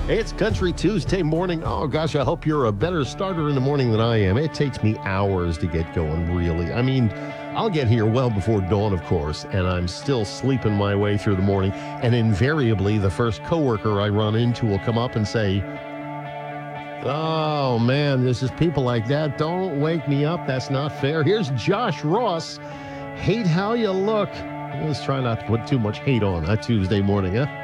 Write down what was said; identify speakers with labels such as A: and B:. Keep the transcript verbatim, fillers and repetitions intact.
A: Hey, it's Country Tuesday morning. Oh, gosh, I hope you're a better starter in the morning than I am. It takes me hours to get going, really. I mean, I'll get here well before dawn, of course, and I'm still sleeping my way through the morning. And invariably, the first coworker I run into will come up and say, "Oh, man, this is people like that. Don't wake me up. That's not fair." Here's Josh Ross. Hate how you look. Let's try not to put too much hate on a Tuesday morning, huh?